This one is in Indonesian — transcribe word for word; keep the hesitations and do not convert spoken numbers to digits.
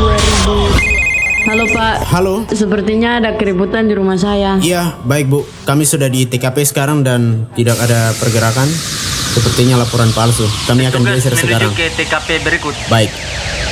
dua ribu. Halo Pak. Halo. Sepertinya ada keributan di rumah saya. Iya, baik Bu. Kami sudah di T K P sekarang dan tidak ada pergerakan. Sepertinya laporan palsu. Kami akan geser sekarang. Menuju ke T K P berikut. Baik.